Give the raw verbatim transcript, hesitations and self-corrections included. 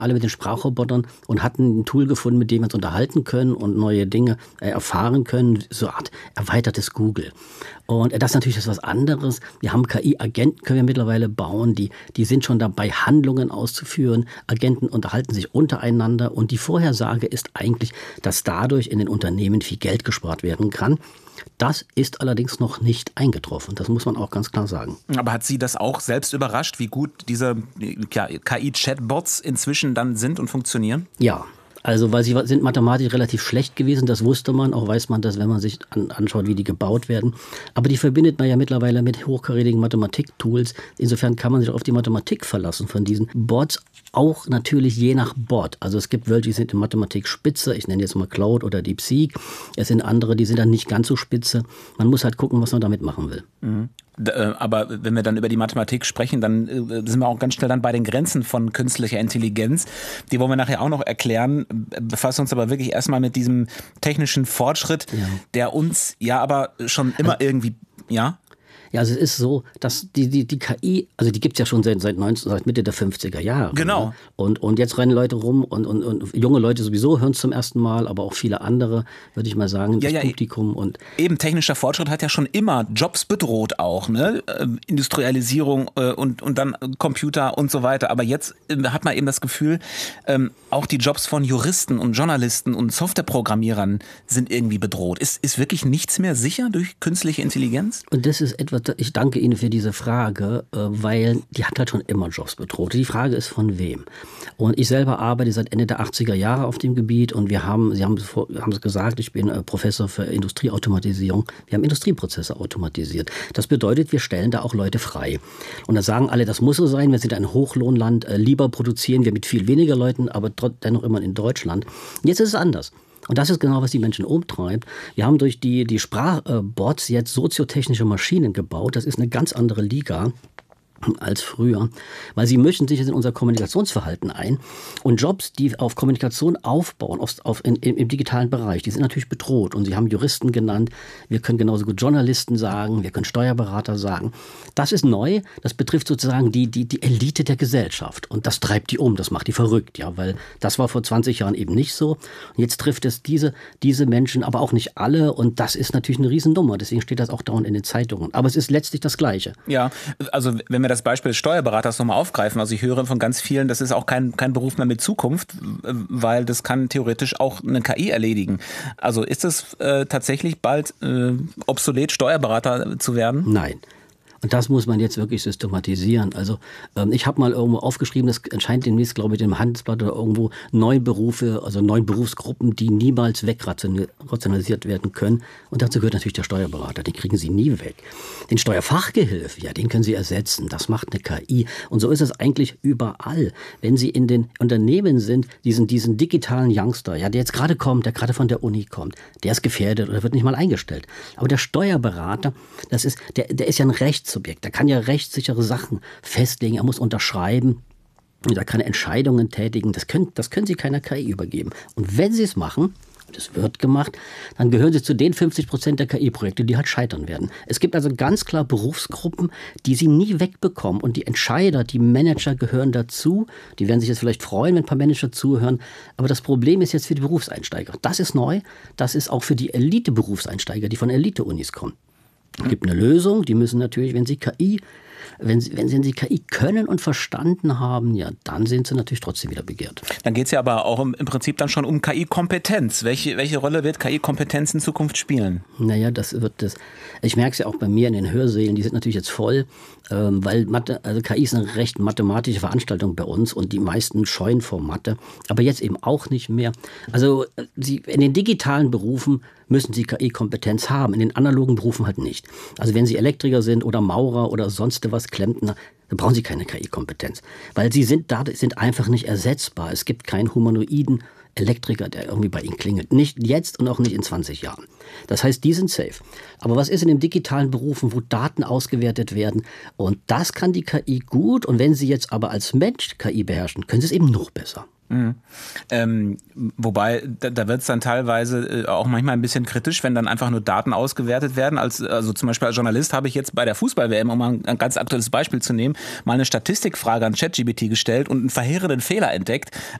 alle mit den Sprachrobotern und hatten ein Tool gefunden, mit dem wir uns unterhalten können und neue Dinge äh, erfahren können. So eine Art erweitertes Google. Und das ist natürlich das was anderes. Wir haben K I-Agenten, können wir mittlerweile bauen, die, die sind schon dabei, Handlungen auszuführen. Agenten unterhalten sich untereinander und die Vorhersage ist eigentlich, dass dadurch in den Unternehmen viel Geld gespart werden kann. Das ist allerdings noch nicht eingetroffen. Das muss man auch ganz klar sagen. Aber hat Sie das auch selbst überrascht, wie gut diese K I-Chatbots inzwischen dann sind und funktionieren? Ja. Also, weil sie sind mathematisch relativ schlecht gewesen, das wusste man, auch weiß man das, wenn man sich an, anschaut, wie die gebaut werden. Aber die verbindet man ja mittlerweile mit hochkarätigen Mathematik-Tools. Insofern kann man sich auf die Mathematik verlassen von diesen Bots, auch natürlich je nach Bot. Also es gibt welche, die sind in Mathematik spitze, ich nenne jetzt mal Claude oder DeepSeek. Es sind andere, die sind dann nicht ganz so spitze. Man muss halt gucken, was man damit machen will. Mhm. Aber wenn wir dann über die Mathematik sprechen, dann sind wir auch ganz schnell dann bei den Grenzen von künstlicher Intelligenz. Die wollen wir nachher auch noch erklären. Befassen uns aber wirklich erstmal mit diesem technischen Fortschritt, ja. der uns ja aber schon immer also, irgendwie, ja? Ja, also es ist so, dass die, die, die K I, also die gibt's ja schon seit, seit, neunzehn, seit Mitte der fünfziger Jahre. Genau. Ne? Und, und jetzt rennen Leute rum und, und, und junge Leute sowieso hören es zum ersten Mal, aber auch viele andere, würde ich mal sagen, das ja, ja, Publikum. Und eben, technischer Fortschritt hat ja schon immer Jobs bedroht auch, ne? Industrialisierung äh, und, und dann Computer und so weiter. Aber jetzt äh, hat man eben das Gefühl, ähm, auch die Jobs von Juristen und Journalisten und Softwareprogrammierern sind irgendwie bedroht. Ist, ist wirklich nichts mehr sicher durch künstliche Intelligenz? Und das ist etwas, ich danke Ihnen für diese Frage, weil die hat halt schon immer Jobs bedroht. Die Frage ist, von wem? Und ich selber arbeite seit Ende der achtziger Jahre auf dem Gebiet und wir haben, Sie haben es, haben es gesagt, ich bin Professor für Industrieautomatisierung. Wir haben Industrieprozesse automatisiert. Das bedeutet, wir stellen da auch Leute frei. Und da sagen alle, das muss so sein, wir sind ein Hochlohnland, lieber produzieren wir mit viel weniger Leuten, aber dennoch immer in Deutschland. Jetzt ist es anders. Und das ist genau, was die Menschen umtreibt. Wir haben durch die, die Sprachbots jetzt soziotechnische Maschinen gebaut. Das ist eine ganz andere Liga als früher, weil sie mischen sich jetzt in unser Kommunikationsverhalten ein und Jobs, die auf Kommunikation aufbauen, auf, auf in, im, im digitalen Bereich, die sind natürlich bedroht und Sie haben Juristen genannt, wir können genauso gut Journalisten sagen, wir können Steuerberater sagen. Das ist neu, das betrifft sozusagen die, die, die Elite der Gesellschaft und das treibt die um, das macht die verrückt, ja, weil das war vor zwanzig Jahren eben nicht so und jetzt trifft es diese, diese Menschen, aber auch nicht alle und das ist natürlich eine Riesennummer, deswegen steht das auch dauernd in den Zeitungen, aber es ist letztlich das Gleiche. Ja, also wenn wir das Beispiel des Steuerberaters nochmal aufgreifen. Also ich höre von ganz vielen, das ist auch kein, kein Beruf mehr mit Zukunft, weil das kann theoretisch auch eine K I erledigen. Also ist es äh, tatsächlich bald äh, obsolet, Steuerberater zu werden? Nein. Und das muss man jetzt wirklich systematisieren. Also ähm, ich habe mal irgendwo aufgeschrieben, das erscheint demnächst, glaube ich, im Handelsblatt oder irgendwo, neun Berufe, also neun Berufsgruppen, die niemals wegrationalisiert werden können. Und dazu gehört natürlich der Steuerberater, den kriegen Sie nie weg. Den Steuerfachgehilfe, ja, den können Sie ersetzen, das macht eine K I. Und so ist es eigentlich überall. Wenn Sie in den Unternehmen sind, diesen, diesen digitalen Youngster, ja, der jetzt gerade kommt, der gerade von der Uni kommt, der ist gefährdet oder wird nicht mal eingestellt. Aber der Steuerberater, das ist, der, der ist ja ein Rechts Subjekt. Der kann ja rechtssichere Sachen festlegen, er muss unterschreiben und er kann Entscheidungen tätigen. Das können, das können Sie keiner K I übergeben. Und wenn Sie es machen, das wird gemacht, dann gehören Sie zu den fünfzig Prozent der K I-Projekte, die halt scheitern werden. Es gibt also ganz klar Berufsgruppen, die Sie nie wegbekommen und die Entscheider, die Manager gehören dazu. Die werden sich jetzt vielleicht freuen, wenn ein paar Manager zuhören, aber das Problem ist jetzt für die Berufseinsteiger. Das ist neu, das ist auch für die Elite-Berufseinsteiger, die von Elite-Unis kommen. Es gibt eine Lösung, die müssen natürlich, wenn sie K I, wenn sie, wenn sie K I können und verstanden haben, ja, dann sind sie natürlich trotzdem wieder begehrt. Dann geht es ja aber auch im, im Prinzip dann schon um K I-Kompetenz. Welche, welche Rolle wird K I-Kompetenz in Zukunft spielen? Naja, das wird das. Ich merke es ja auch bei mir in den Hörsälen, die sind natürlich jetzt voll, ähm, weil Mathe, also K I ist eine recht mathematische Veranstaltung bei uns und die meisten scheuen vor Mathe, aber jetzt eben auch nicht mehr. Also sie, in den digitalen Berufen müssen Sie K I-Kompetenz haben, in den analogen Berufen halt nicht. Also wenn Sie Elektriker sind oder Maurer oder sonst was, Klempner, dann brauchen Sie keine K I-Kompetenz, weil Sie sind da sind einfach nicht ersetzbar. Es gibt keinen humanoiden Elektriker, der irgendwie bei Ihnen klingelt. Nicht jetzt und auch nicht in zwanzig Jahren. Das heißt, die sind safe. Aber was ist in den digitalen Berufen, wo Daten ausgewertet werden? Und das kann die K I gut. Und wenn Sie jetzt aber als Mensch K I beherrschen, können Sie es eben noch besser. Mhm. Ähm, wobei, da, da wird es dann teilweise äh, auch manchmal ein bisschen kritisch, wenn dann einfach nur Daten ausgewertet werden. Als, also zum Beispiel als Journalist habe ich jetzt bei der Fußball-W M, um mal ein, ein ganz aktuelles Beispiel zu nehmen, mal eine Statistikfrage an ChatGPT gestellt und einen verheerenden Fehler entdeckt.